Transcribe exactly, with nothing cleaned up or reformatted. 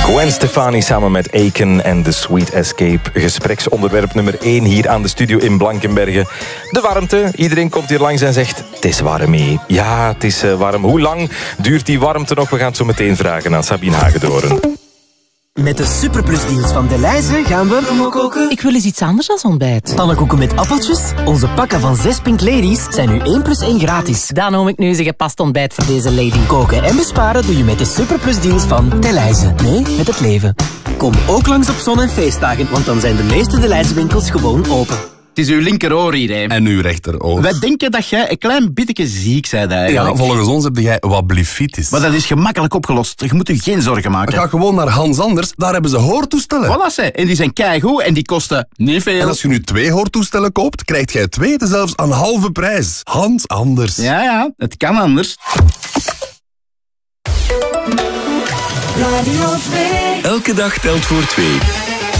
Gwen Stefani samen met Aiken en The Sweet Escape. Gespreksonderwerp nummer één hier aan de studio in Blankenberge. De warmte. Iedereen komt hier langs en zegt, het is warm mee. Ja, het is warm. Hoe lang duurt die warmte nog? We gaan het zo meteen vragen aan Sabine Hagedoren. Met de Superplusdienst van Delhaize gaan we koken. Ik wil eens iets anders dan ontbijt. Pannenkoeken met appeltjes. Onze pakken van zes Pink Ladies zijn nu één plus één gratis. Dan noem ik nu eens een gepast ontbijt voor deze lady. Koken en besparen doe je met de Superplusdienst van Delhaize. Nee, met het leven. Kom ook langs op zon- en feestdagen, want dan zijn de meeste Delhaize winkels gewoon open. Het is uw linkeroor hier, hè. En uw rechteroor. Wij denken dat jij een klein beetje ziek bent eigenlijk. Ja, volgens ons heb jij wat blifitis. Maar dat is gemakkelijk opgelost. Je moet je geen zorgen maken. Ga gewoon naar Hans Anders, daar hebben ze hoortoestellen. Voilà, ze. En die zijn keigoed en die kosten niet veel. En als je nu twee hoortoestellen koopt, krijgt jij twee zelfs aan halve prijs. Hans Anders. Ja, ja, het kan anders. Radio twee. Elke dag telt voor twee.